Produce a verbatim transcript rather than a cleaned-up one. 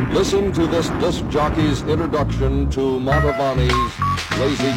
Listen to this disc jockey's introduction to Montavani's Lazy